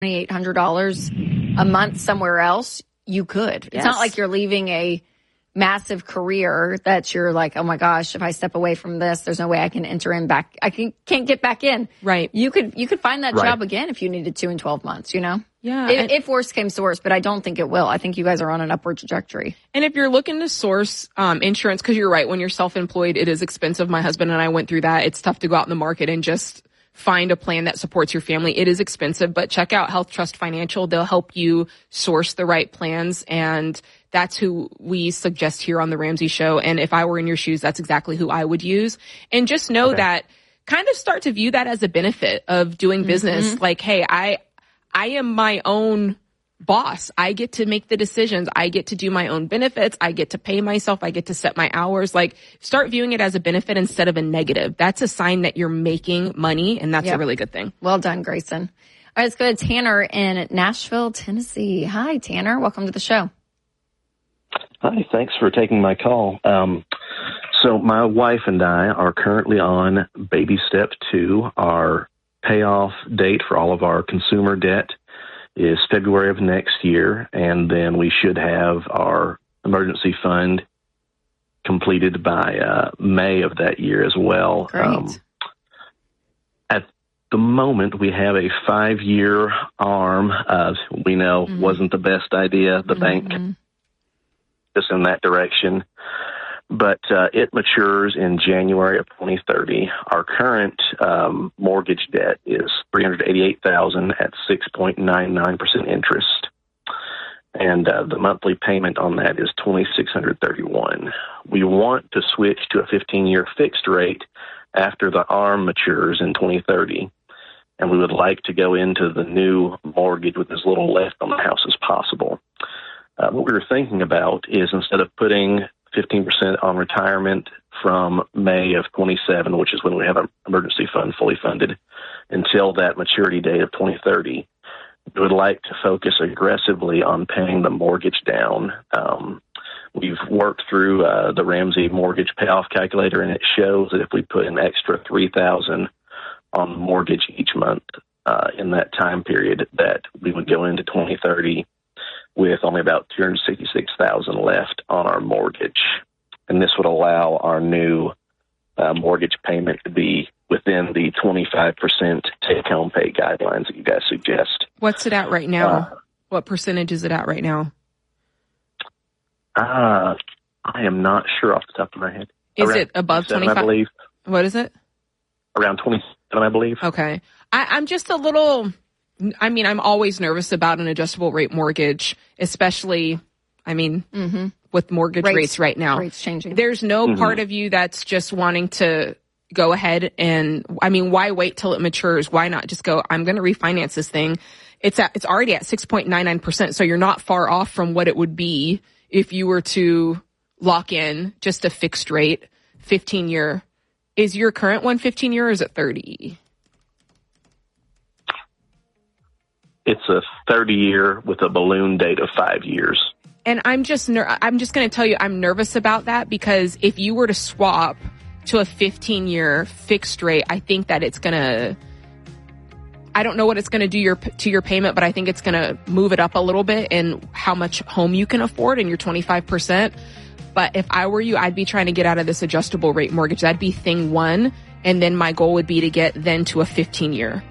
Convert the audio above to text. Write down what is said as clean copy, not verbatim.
$2,800 a month somewhere else, you could. It's not like you're leaving a massive career that you're like, oh my gosh, if I step away from this, there's no way I can enter in back. I can't get back in. Right. You could find that job again if you needed to in 12 months, you know? Yeah. If worse came to worse, but I don't think it will. I think you guys are on an upward trajectory. And if you're looking to source insurance, because you're right, when you're self-employed, it is expensive. My husband and I went through that. It's tough to go out in the market and just find a plan that supports your family. It is expensive, but check out Health Trust Financial. They'll help you source the right plans, and that's who we suggest here on the Ramsey Show. And if I were in your shoes, that's exactly who I would use. And just know that, kind of start to view that as a benefit of doing business. Like, hey, I am my own boss. I get to make the decisions. I get to do my own benefits. I get to pay myself. I get to set my hours. Like, start viewing it as a benefit instead of a negative. That's a sign that you're making money, and that's a really good thing. Well done, Grayson. All right, let's go to Tanner in Nashville, Tennessee. Hi, Tanner. Welcome to the show. Hi, thanks for taking my call. So my wife and I are currently on baby step 2. Our payoff date for all of our consumer debt is February of next year, and then we should have our emergency fund completed by May of that year as well. Great. At the moment, we have a 5-year ARM. We know wasn't the best idea. The bank just in that direction. But it matures in January of 2030. Our current mortgage debt is $388,000 at 6.99% interest, and the monthly payment on that is $2,631. We want to switch to a 15-year fixed rate after the ARM matures in 2030, and we would like to go into the new mortgage with as little left on the house as possible. What we were thinking about is, instead of putting 15% on retirement from May of 27, which is when we have our emergency fund fully funded, until that maturity date of 2030, we would like to focus aggressively on paying the mortgage down. We've worked through the Ramsey mortgage payoff calculator, and it shows that if we put an extra $3,000 on the mortgage each month in that time period, that we would go into 2030 with only about $266,000 left on our mortgage. And this would allow our new mortgage payment to be within the 25% take-home pay guidelines that you guys suggest. What's it at right now? What percentage is it at right now? I am not sure off the top of my head. Is it above 25? I believe. What is it? Around 27, I believe. Okay. I'm just a little... I mean, I'm always nervous about an adjustable rate mortgage, especially, with mortgage rates right now. Rates changing. There's no part of you that's just wanting to go ahead and, why wait till it matures? Why not just go, I'm going to refinance this thing. It's already at 6.99%. So you're not far off from what it would be if you were to lock in just a fixed rate 15-year. Is your current one 15-year or is it 30? It's a 30-year with a balloon date of 5 years. And I'm just going to tell you, I'm nervous about that, because if you were to swap to a 15-year fixed rate, I think that it's going to, I don't know what it's going to do to your payment, but I think it's going to move it up a little bit in how much home you can afford in your 25%. But if I were you, I'd be trying to get out of this adjustable rate mortgage. That'd be thing one. And then my goal would be to get then to a 15-year.